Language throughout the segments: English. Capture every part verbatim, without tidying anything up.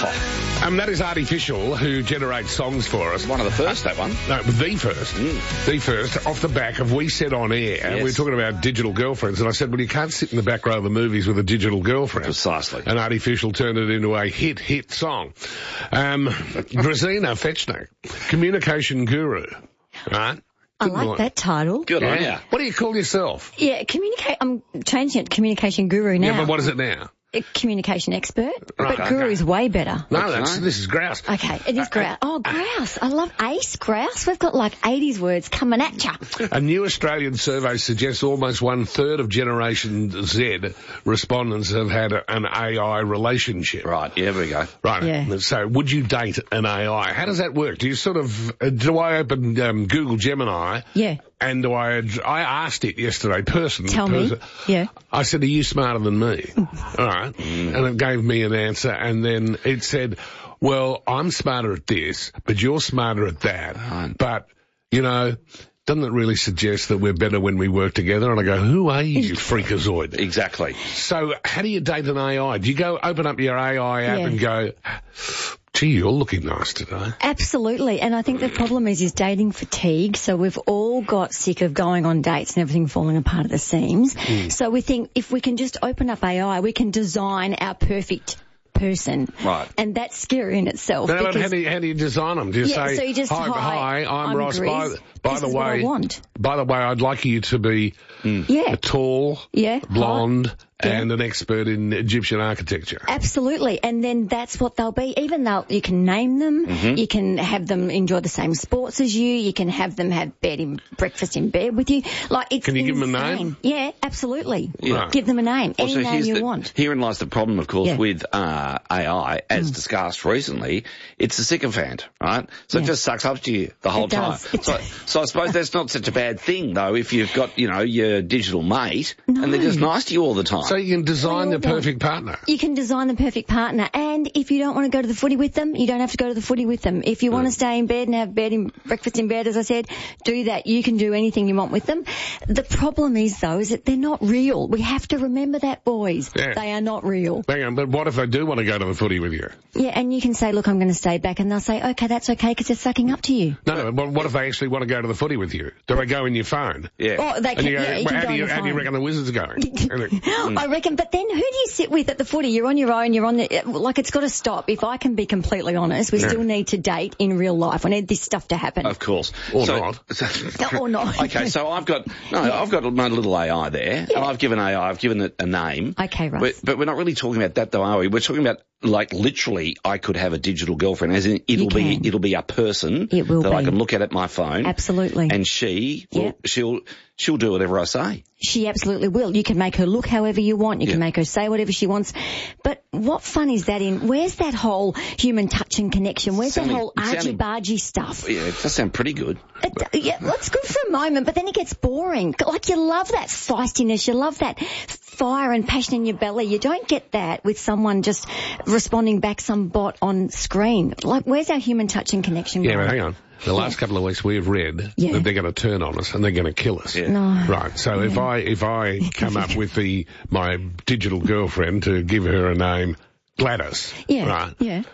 Oh. Um, that is Artificial, who generates songs for us. One of the first, that one. No, the first. Mm. The first, off the back of We Said On Air. Yes. We were talking about digital girlfriends, and I said, well, you can't sit in the back row of the movies with a digital girlfriend. Precisely. And Artificial turned it into a hit, hit song. Um, Grazina Fetchner, communication guru, right? I Good like one. that title. Good on Yeah. you. What do you call yourself? Yeah, communicate. I'm changing it to communication guru now. Yeah, but what is it now? A communication expert. Right, but guru okay. is way better. No, Okay. that's, this is grouse. Okay, it is Uh, grouse. Oh, grouse. I love ace grouse. We've got like eighties words coming at ya. A new Australian survey suggests almost one third of Generation Z respondents have had a, an A I relationship. Right, yeah, there we go. Right. Yeah. So, would you date an A I? How does that work? Do you sort of, uh, do I open um, Google Gemini? Yeah. And do I, I asked it yesterday, person. Tell me. person, Yeah. I said, are you smarter than me? All right. And it gave me an answer, and then it said, well, I'm smarter at this, but you're smarter at that. Right. But, you know, doesn't it really suggest that we're better when we work together? And I go, who are you, you freakazoid? Exactly. So how do you date an A I? Do you go open up your A I app Yeah. and go, gee, you're looking nice today? Absolutely. And I think the problem is, is dating fatigue. So we've all got sick of going on dates and everything falling apart at the seams. Mm. So we think if we can just open up A I, we can design our perfect person. Right. And that's scary in itself. No, but because how do you, how do you design them? Do you Yeah, say, so you just, hi, hi, hi, I'm, I'm Ross. Grizz. By, by This the is way, what I want. by the way, I'd like you to be Yeah. tall, Yeah. blonde, Yeah. and an expert in Egyptian architecture. Absolutely. And then that's what they'll be. Even though you can name them, Mm-hmm. you can have them enjoy the same sports as you, you can have them have bed in, breakfast in bed with you. Like, it's Can you give them a insane. name? Yeah, absolutely. Yeah. Give them a name. Well, Any so name here's you the- want. Herein lies the problem, of course, Yeah. with uh, A I, as Mm. discussed recently. It's a sycophant, right? So Yeah. it just sucks up to you the whole It time. does. It So, does. so I suppose that's not such a bad thing, though, if you've got, you know, your digital mate No. and they're just nice to you all the time. So you can design Well, the well, perfect partner. You can design the perfect partner, and if you don't want to go to the footy with them, you don't have to go to the footy with them. If you want to stay in bed and have bed in breakfast in bed, as I said, do that. You can do anything you want with them. The problem is, though, is that they're not real. We have to remember that, boys. Yeah. They are not real. Hang on, but what if they do want to go to the footy with you? Yeah, and you can say, look, I'm going to stay back, and they'll say, okay, that's okay, because they're sucking up to you. No, no, but what if they actually want to go to the footy with you? Do they go in your phone? yeah. Oh, they And can, you go, yeah, you well, can how, go do on you, the how do you phone. reckon the Wizards are going? And it- I reckon, but then who do you sit with at the footy? You're on your own, you're on the, like, it's got to stop. If I can be completely honest, we Yeah. still need to date in real life. We need this stuff to happen. Of course. Or so, not. so- Or not. Okay, so I've got, no, I've got my little A I there, and I've given A I, I've given it a name. Okay, Russ. But, but we're not really talking about that though, are we? We're talking about, like, literally, I could have a digital girlfriend, as in, it'll You be, can. it'll be a person It will that I be. can look at at my phone. Absolutely. And she, will, Yep. she'll, she'll do whatever I say. She absolutely will. You can make her look however you want. You Yeah. can make her say whatever she wants. But what fun is that in? Where's that whole human touch and connection? Where's Sounding- that whole it's sounding- argy-bargy stuff? Yeah, it does sound pretty good. It, yeah, well, it's good for a moment, but then it gets boring. Like, you love that feistiness. You love that fire and passion in your belly. You don't get that with someone just responding back some bot on screen. Like, where's our human touch and connection Yeah, going? but hang on. The last couple of weeks we've read Yeah. that they're going to turn on us and they're going to kill us. Yeah. No. Right. So if I if I come up with the my digital girlfriend to give her a name, Gladys. Yeah. Right. Yeah.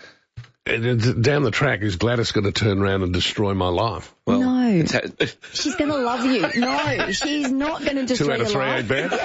And it's- down the track, is Gladys going to turn around and destroy my life? Well, No. it's ha- She's going to love you. No, she's not going to destroy Two out of your three life. ain't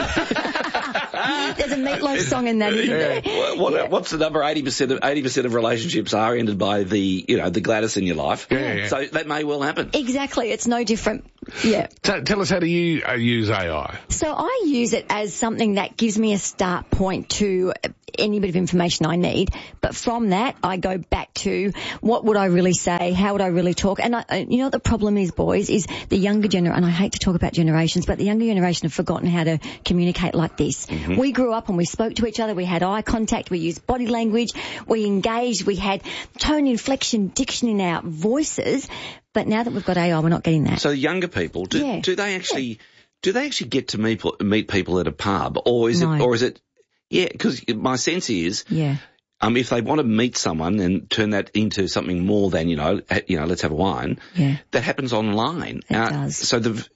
bad. There's a meatloaf song in that, isn't there? What, what, What's the number? Eighty percent of eighty percent of relationships are ended by the, you know, the Gladys in your life. Yeah, yeah. So that may well happen. Exactly. It's no different. Yeah. T- tell us, how do you uh, use A I? So I use it as something that gives me a start point to any bit of information I need. But from that, I go back to what would I really say? How would I really talk? And I, you know what the problem is, boys, is the younger generation, and I hate to talk about generations, but the younger generation have forgotten how to communicate like this. Mm-hmm. We grew up and we spoke to each other. We had eye contact. We used body language. We engaged. We had tone, inflection, diction in our voices. But now that we've got A I, we're not getting that. So younger people, do, Yeah. do they actually, do they actually get to meet meet people at a pub, or is No. it, or is it, yeah? Because my sense is, Yeah. um, if they want to meet someone and turn that into something more than, you know, ha- you know, let's have a wine, Yeah. that happens online. It Uh, does. So the,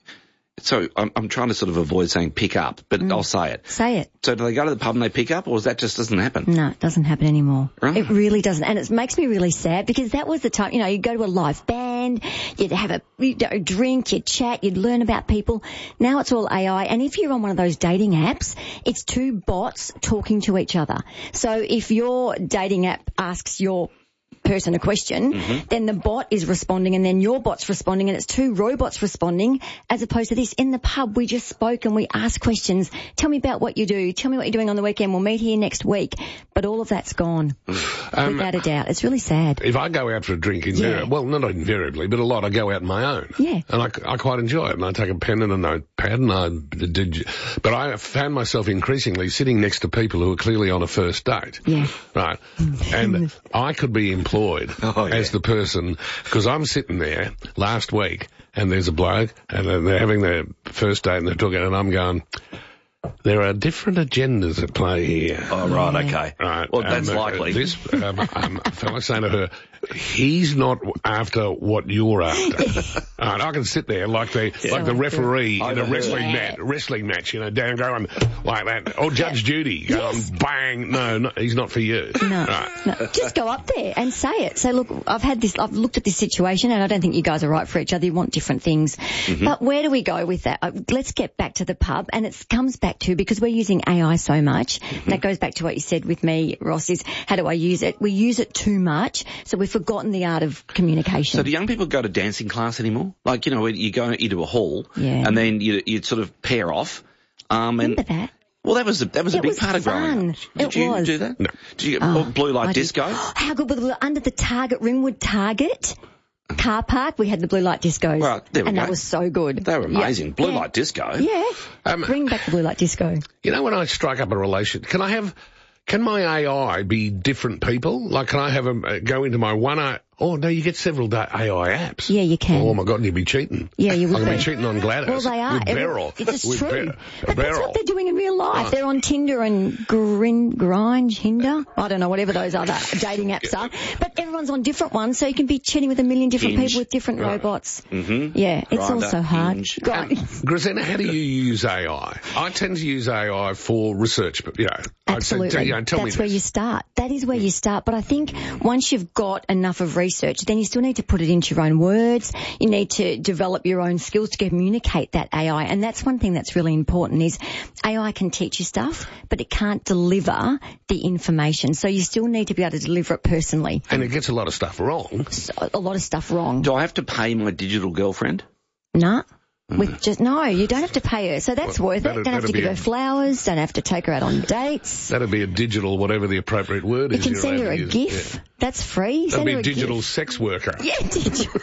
So I'm, I'm trying to sort of avoid saying pick up, but mm. I'll say it. Say it. So do they go to the pub and they pick up, or is that just doesn't happen? No, it doesn't happen anymore. Right. It really doesn't. And it makes me really sad because that was the time, you know, you'd go to a live band, you'd have a, you'd a drink, you'd chat, you'd learn about people. Now it's all A I. And if you're on one of those dating apps, it's two bots talking to each other. So if your dating app asks your person a question, mm-hmm. then the bot is responding and then your bot's responding and it's two robots responding as opposed to this. In the pub, we just spoke and we asked questions. Tell me about what you do. Tell me what you're doing on the weekend. We'll meet here next week. But all of that's gone. Um, without a doubt. It's really sad. If I go out for a drink, invariably, yeah. well, not invariably, but a lot, I go out on my own. Yeah. And I, I quite enjoy it. And I take a pen and a notepad and I did, but I found myself increasingly sitting next to people who are clearly on a first date. Yeah. Right. And I could be employed oh, yeah. as the person, because I'm sitting there last week and there's a bloke and they're having their first date and they're talking and I'm going, there are different agendas at play here. Oh, right, okay. Right. Well, that's um, likely. Uh, this um, um, fella saying to her, he's not after what you're after. Right, I can sit there like the yeah. like the referee in a wrestling yeah. match, wrestling match, you know, down going like that. Or Judge Judy going yes. bang. No, no, he's not for you. No, right. no, just go up there and say it. Say, look, I've had this, I've looked at this situation and I don't think you guys are right for each other. You want different things. Mm-hmm. But where do we go with that? Uh, let's get back to the pub, and it comes back to, because we're using A I so much, mm-hmm. that goes back to what you said with me, Ross, is how do I use it? We use it too much, so we've forgotten the art of communication. So do young people go to dancing class anymore? Like, you know, you go into a hall, yeah. and then you you sort of pair off. Um, and Remember that? Well, that was a, that was it a big was part of fun. growing up. Did it you was. do that? No. Did you get oh, blue light I disco? Did. How good were the, under the Target, Ringwood Target car park, we had the blue light discos. Well, there we and go. that was so good. They were amazing. Yeah. Blue yeah. light disco. Yeah. Um, Bring back the blue light disco. You know, when I strike up a relation, can I have, can my A I be different people? Like, can I have them uh, go into my one eye? Oh, no, you get several da- A I apps. Yeah, you can. Oh, my God, you'd be cheating. Yeah, you would I'm going to be. be cheating on Gladys. Well, they are. With Beryl. It's with true. Be- but Beryl. that's what they're doing in real life. Oh. They're on Tinder and Grin, Grind, Hinder. I don't know, whatever those other dating apps are. But everyone's on different ones, so you can be chatting with a million different Hinge. people with different Right. robots. Mm-hmm. Yeah, it's Grindr, also hard. Hinge. Grind. Grisena, how do you use A I? I tend to use A I for research, but, you know. Absolutely. I'd say, you know, tell That's me where this. you start. That is where you start. But I think once you've got enough of research, then you still need to put it into your own words. You need to develop your own skills to communicate that A I. And that's one thing that's really important is A I can teach you stuff, but it can't deliver the information. So you still need to be able to deliver it personally. And it gets a lot of stuff wrong. So, a lot of stuff wrong. Do I have to pay my digital girlfriend? Nah. With just no, you don't have to pay her, so that's Well, worth it. that'd- Don't have to that'd give be her a- flowers. Don't have to take her out on dates. That'd be a digital, whatever the appropriate word You is. can you're send allowed her a to use. GIF. Yeah. That's free. That'd Send be her a a digital GIF. sex worker. Yeah, digital.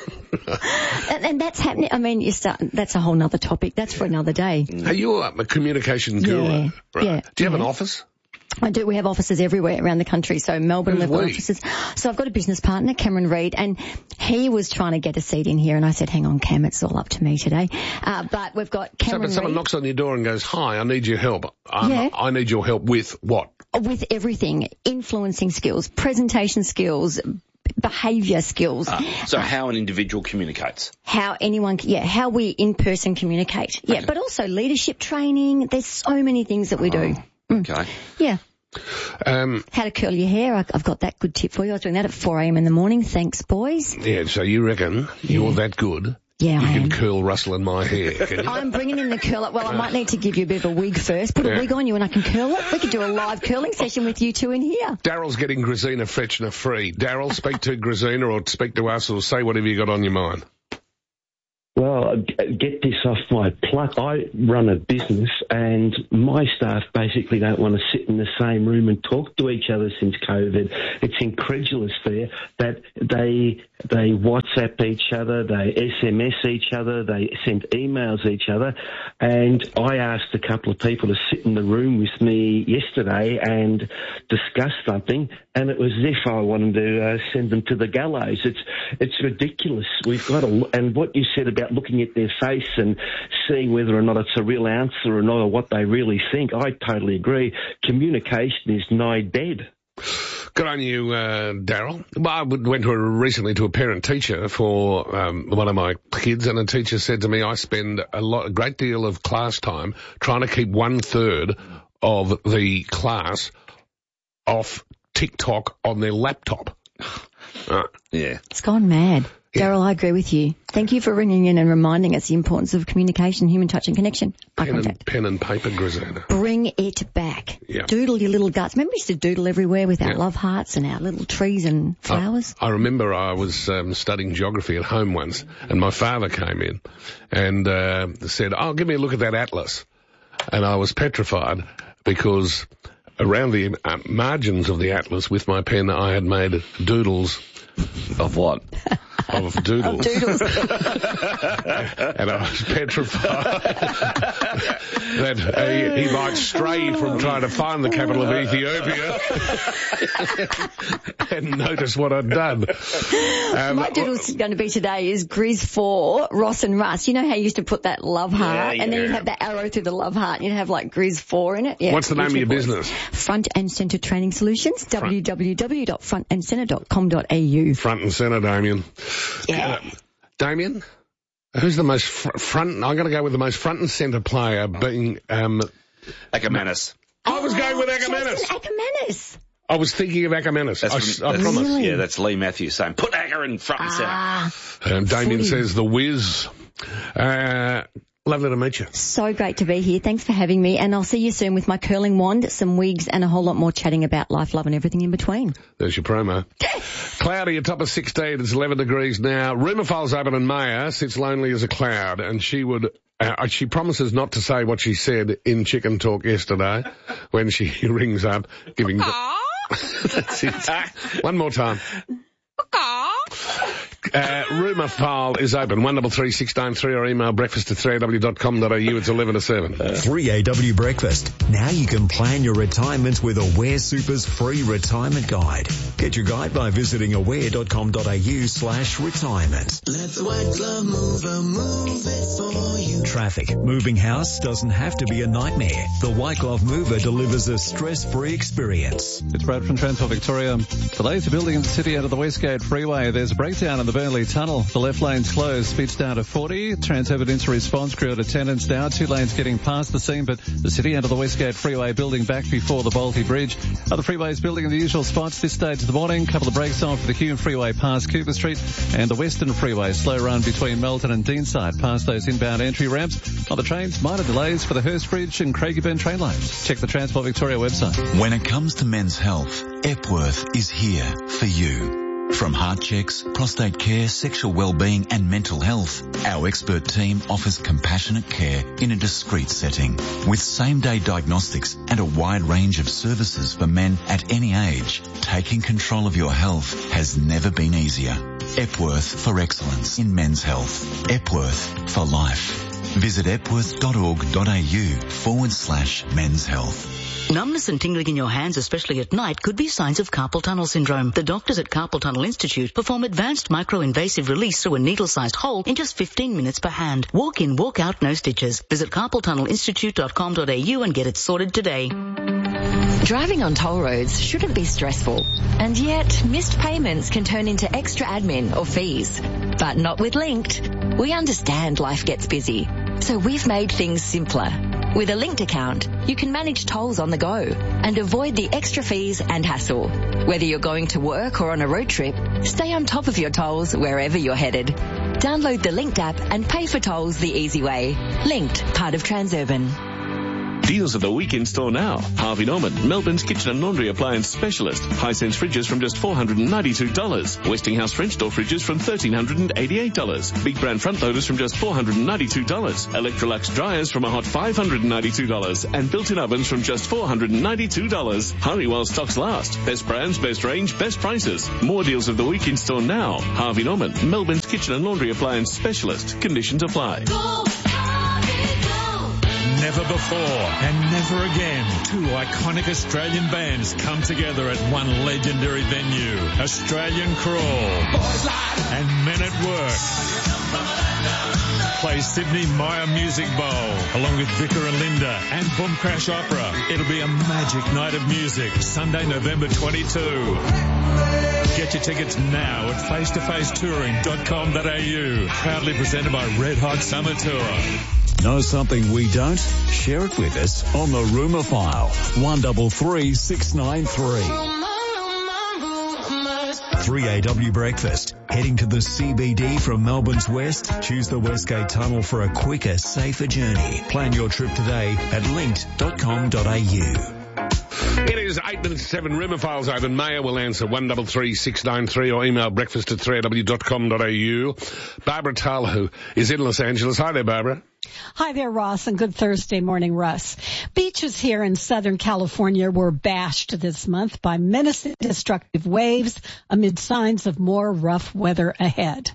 and, and that's happening. I mean, you start. That's a whole nother topic. That's for another day. Are you a communication guru? Yeah, Right. yeah, Do you have yeah. an office? I do. We have offices everywhere around the country. So Melbourne, Who's we've got we? offices. So I've got a business partner, Cameron Reid, and he was trying to get a seat in here, and I said, "Hang on, Cam, it's all up to me today." Uh, but we've got Cameron So, someone Reid knocks on your door and goes, "Hi, I need your help. I'm, Yeah. I need your help with what?" with everything: influencing skills, presentation skills, behaviour skills. Uh, so how an individual communicates. How anyone, yeah, how we in person communicate. Yeah, but also leadership training. There's so many things that we do. Mm. Okay. Yeah. Um, How to curl your hair. I- I've got that good tip for you. I was doing that at four a.m. in the morning. Thanks, boys. yeah, so you reckon you're that good? Yeah, You I can am. curl Russell and my hair, can you? I'm bringing in the curler. Well, I might need to give you a bit of a wig first. Put a Yeah. wig on you and I can curl it. We could do a live curling session with you two in here. Daryl's getting Grisina Fetchner free. Daryl, speak to Grisina or speak to us or say whatever you got on your mind. Well, get this off my pluck. I run a business and my staff basically don't want to sit in the same room and talk to each other since COVID. It's incredulous there that they they WhatsApp each other, they S M S each other, they send emails each other. And I asked a couple of people to sit in the room with me yesterday and discuss something, and it was as if I wanted to uh, send them to the gallows. It's it's ridiculous. We've got to, and what you said about looking at their face and seeing whether or not it's a real answer or not, or what they really think, I totally agree. Communication is nigh dead. Good on you, uh, Daryl. Well, I went to a, recently to a parent-teacher for um, one of my kids, and a teacher said to me, I spend a lot, a great deal of class time trying to keep one-third of the class off TikTok on their laptop. Uh, yeah. It's gone mad. Yeah. Daryl, I agree with you. Thank you for ringing in and reminding us the importance of communication, human touch and connection. Eye pen, contact. and, pen and paper, Griselda. Bring it back. Yeah. Doodle your little guts. Remember we used to doodle everywhere with our Yeah. love hearts and our little trees and flowers? I, I remember I was um, studying geography at home once, and my father came in and uh, said, oh, give me a look at that atlas. And I was petrified because around the uh, margins of the atlas with my pen I had made doodles. Of what? Of doodles. Of doodles. And I was petrified that uh, he, he might stray from trying to find the capital of Ethiopia and notice what I'd done. Um, My doodle's going to be today is Grizz four, Ross and Russ. You know how you used to put that love heart Yeah, and then yeah. you'd have that arrow through the love heart and you'd have like Grizz four in it? Yeah. What's the name of your Boys. business? Front and Centre Training Solutions, w w w dot front and centre dot com dot a u. Front and centre, Damien. Yeah. Uh, Damien? Who's the most fr- front? I'm going to go with the most front and centre player being, um, Akermanis. I was going with Jason Akermanis. Akermanis. I was thinking of Akermanis. I, That's, I that's, promise. Really? Yeah, that's Lee Matthews saying, put Aker in front and centre. Ah, Um, Damien Footy. says the whiz. Uh, lovely to meet you. so great to be here. Thanks for having me. And I'll see you soon with my curling wand, some wigs and a whole lot more chatting about life, love and everything in between. There's your promo. Cloudy, a top of sixteen. It's eleven degrees now. Rumour files open and Maya sits lonely as a cloud, and she would, uh, she promises not to say what she said in Chicken Talk yesterday when she rings up giving... That's it. One more time. Uh, rumour file is open. one three three six nine three or email breakfast at three a w dot com dot a u. It's eleven to seven. three A W Breakfast. Now you can plan your retirement with Aware Super's free retirement guide. Get your guide by visiting aware dot com dot a u slash retirement. Let the white glove mover move it for you. Traffic. Moving house doesn't have to be a nightmare. The White Glove Mover delivers a stress-free experience. It's Brad from Transport Victoria. Delays are building in the city out of the Westgate Freeway. There's a breakdown in the Burnley Tunnel. The left lane's closed. Speed's down to forty. Transurban Incident Response Crew at attendance now. Two lanes getting past the scene, but the city out of the Westgate Freeway building back before the Balti Bridge. Other freeways building in the usual spots this stage of the morning. Couple of breaks on for the Hume Freeway past Cooper Street and the Western Freeway. Slow run between Melton and Deanside past those inbound entry ramps. On the trains, minor delays for the Hurst Bridge and Craigieburn train lines. Check the Transport Victoria website. When it comes to men's health, Epworth is here for you. From heart checks, prostate care, sexual well-being and mental health, our expert team offers compassionate care in a discreet setting. With same-day diagnostics and a wide range of services for men at any age, taking control of your health has never been easier. Epworth for excellence in men's health. Epworth for life. Visit epworth dot org dot a u forward slash men's health. Numbness and tingling in your hands, especially at night, could be signs of carpal tunnel syndrome. The doctors at Carpal Tunnel Institute perform advanced micro-invasive release through a needle-sized hole in just fifteen minutes per hand. Walk in, walk out, no stitches. Visit carpal tunnel institute dot com dot a u and get it sorted today. Driving on toll roads shouldn't be stressful, and yet missed payments can turn into extra admin or fees. But not with Linked. We understand life gets busy, so we've made things simpler. With a Linked account, you can manage tolls on the go and avoid the extra fees and hassle. Whether you're going to work or on a road trip, stay on top of your tolls wherever you're headed. Download the Linked app and pay for tolls the easy way. Linked, part of Transurban. Deals of the week in store now. Harvey Norman, Melbourne's kitchen and laundry appliance specialist. Hisense fridges from just four hundred ninety-two dollars. Westinghouse French door fridges from one thousand three hundred eighty-eight dollars. Big brand front loaders from just four hundred ninety-two dollars. Electrolux dryers from a hot five hundred ninety-two dollars. And built-in ovens from just four hundred ninety-two dollars. Hurry while stocks last. Best brands, best range, best prices. More deals of the week in store now. Harvey Norman, Melbourne's kitchen and laundry appliance specialist. Conditions apply. never before and never again. Two iconic Australian bands come together at one legendary venue. Australian Crawl and Men at Work play Sydney Myer Music Bowl along with Vicar and Linda and Boom Crash Opera. It'll be a magic night of music, Sunday, November twenty-second. Get your tickets now at face to face touring dot com dot a u. Proudly presented by Red Hot Summer Tour. Know something we don't? Share it with us on the Rumour File. one three three six nine three. three A W Breakfast. Heading to the C B D from Melbourne's west? Choose the Westgate Tunnel for a quicker, safer journey. Plan your trip today at linked dot com dot a u. It is eight minutes to seven. Rumour Files open. Mayor will answer one three three six nine three or email breakfast at three a w dot com dot a u. Barbara Tarlow is in Los Angeles. Hi there, Barbara. Hi there, Ross, and good Thursday morning, Russ. Beaches here in Southern California were bashed this month by menacing destructive waves amid signs of more rough weather ahead.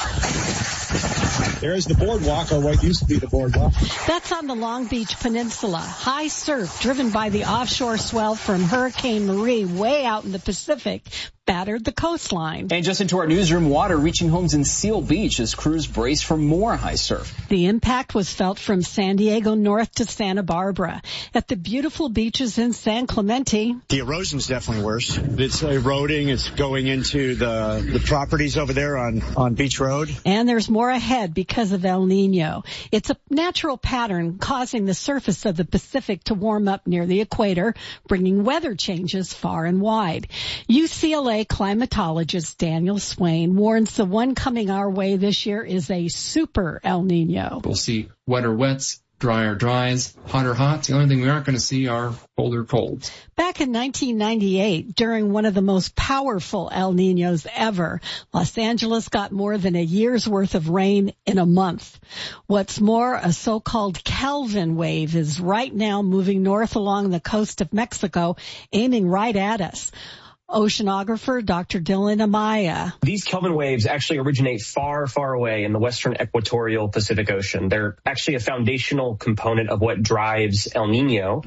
There's the boardwalk, or what used to be the boardwalk. That's on the Long Beach Peninsula. High surf driven by the offshore swell from Hurricane Marie way out in the Pacific battered the coastline. And just into our newsroom, water reaching homes in Seal Beach as crews brace for more high surf. The impact was felt from San Diego north to Santa Barbara. At the beautiful beaches in San Clemente, the erosion's definitely worse. It's eroding. It's going into the the properties over there on, on Beach Road. And there's more ahead because of El Nino. It's a natural pattern causing the surface of the Pacific to warm up near the equator, bringing weather changes far and wide. U C L A climatologist Daniel Swain warns the one coming our way this year is a super El Nino. We'll see wetter wets, drier dries, hotter hots. The only thing we aren't going to see are colder colds. Back in nineteen ninety-eight, during one of the most powerful El Ninos ever, Los Angeles got more than a year's worth of rain in a month. What's more, a so-called Kelvin wave is right now moving north along the coast of Mexico, aiming right at us. Oceanographer Doctor Dylan Amaya. These Kelvin waves actually originate far, far away in the western equatorial Pacific Ocean. They're actually a foundational component of what drives El Nino.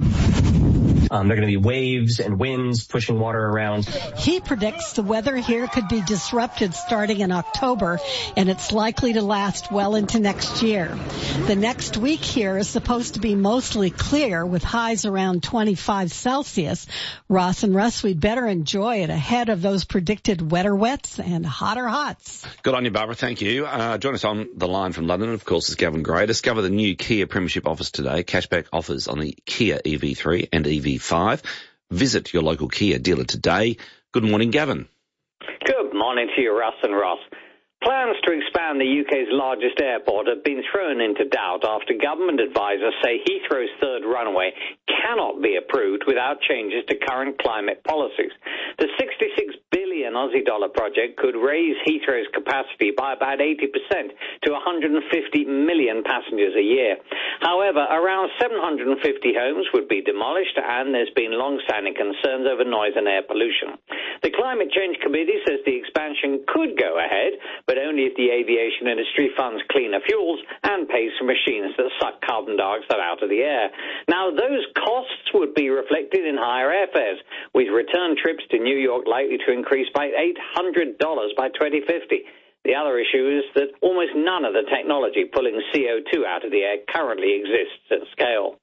Um, they're going to be waves and winds pushing water around. He predicts the weather here could be disrupted starting in October, and it's likely to last well into next year. The next week here is supposed to be mostly clear with highs around twenty-five Celsius. Ross and Russ, we'd better enjoy it ahead of those predicted wetter wets and hotter hots. Good on you, Barbara. Thank you. Uh, join us on the line from London, of course, is Gavin Gray. Discover the new Kia Premiership offers today. Cashback offers on the Kia E V three and E V five. Visit your local Kia dealer today. Good morning, Gavin. Good morning to you, Russ and Ross. Plans to expand the U K's largest airport have been thrown into doubt after government advisors say Heathrow's third runway cannot be approved without changes to current climate policies. The sixty-six billion Aussie dollar project could raise Heathrow's capacity by about eighty percent to one hundred fifty million passengers a year. However, around seven hundred fifty homes would be demolished, and there's been long-standing concerns over noise and air pollution. The Climate Change Committee says the expansion could go ahead, but only if the aviation industry funds cleaner fuels and pays for machines that suck carbon dioxide out of the air. Now, those costs would be reflected in higher airfares, with return trips to New York likely to increase by eight hundred dollars by twenty fifty. The other issue is that almost none of the technology pulling C O two out of the air currently exists at scale.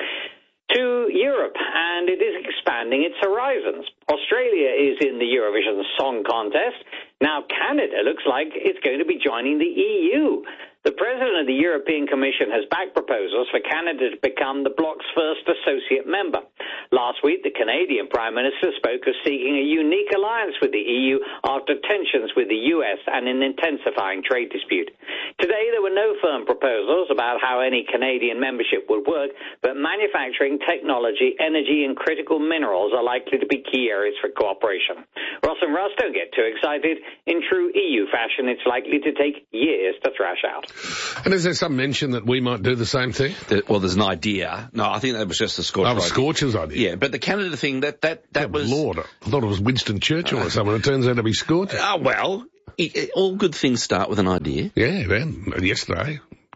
To Europe, and it is expanding its horizons. Australia is in the Eurovision Song Contest. Now Canada looks like it's going to be joining the E U. The president of the European Commission has backed proposals for Canada to become the bloc's first associate member. Last week, the Canadian Prime Minister spoke of seeking a unique alliance with the E U after tensions with the U S and an intensifying trade dispute. Today, there were no firm proposals about how any Canadian membership would work, but manufacturing, technology, energy, and critical minerals are likely to be key areas for cooperation. Ross and Russ, don't get too excited. In true E U fashion, it's likely to take years to thrash out. And is there some mention that we might do the same thing? The, well, there's an idea. No, I think that was just a Scorcher idea. Oh, Scorcher's idea. Yeah, but the Canada thing, that that, that oh, was... Lord, I thought it was Winston Churchill uh, or someone. It turns out to be Scorcher. Oh, uh, well, it, it, all good things start with an idea. Yeah, then, yesterday,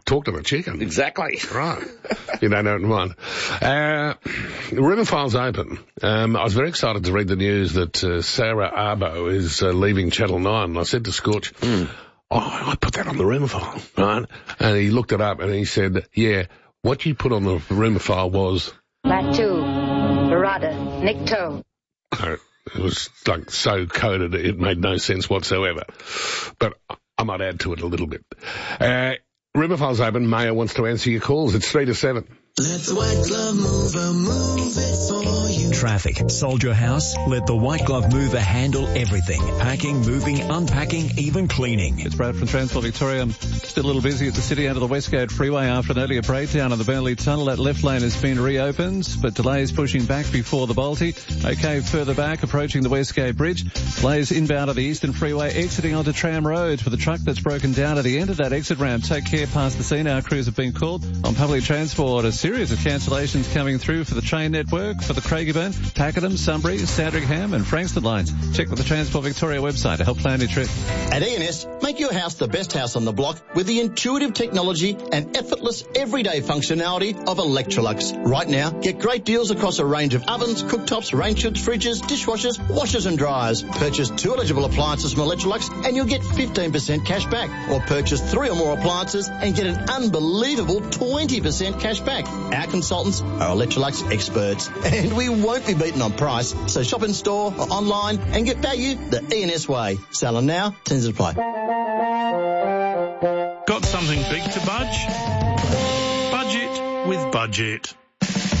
talk to the chicken. Exactly. Right. You don't know mind. Uh, Rumour File's open. Um, I was very excited to read the news that uh, Sarah Arbo is uh, leaving Channel nine. And I said to Scorch, mm. oh, I put that on the Rumour File, right? And he looked it up and he said, yeah, what you put on the Rumour File was... Latu, Barada, Nikto. It was like so coded it made no sense whatsoever. But I might add to it a little bit. Uh, Rumour File's open. Maya wants to answer your calls. It's three to seven. Let the White Glove Mover move it for you. Traffic. Sold your house? Let the White Glove Mover handle everything. Packing, moving, unpacking, even cleaning. It's Brad from Transport Victoria. I'm still a little busy at the city end of the Westgate Freeway after an earlier breakdown in the Burnley Tunnel. That left lane has been reopened, but delays pushing back before the Balti. Okay, further back, approaching the Westgate Bridge. Delays inbound of the Eastern Freeway, exiting onto Tram Road for the truck that's broken down at the end of that exit ramp. Take care past the scene. Our crews have been called on public transport. A series of cancellations coming through for the train network for the Craigieburn, Pakenham, Sunbury, Sandringham and Frankston lines. Check with the Transport Victoria website to help plan your trip. At E and S, make your house the best house on the block with the intuitive technology and effortless everyday functionality of Electrolux. Right now, get great deals across a range of ovens, cooktops, range hoods, fridges, dishwashers, washers and dryers. Purchase two eligible appliances from Electrolux and you'll get fifteen percent cash back. Or purchase three or more appliances and get an unbelievable twenty percent cash back. Our consultants are Electrolux experts and we won't be beaten on price. So shop in store or online and get value the E and S way. Selling now, tends to apply. Got something big to budge? Budget with Budget.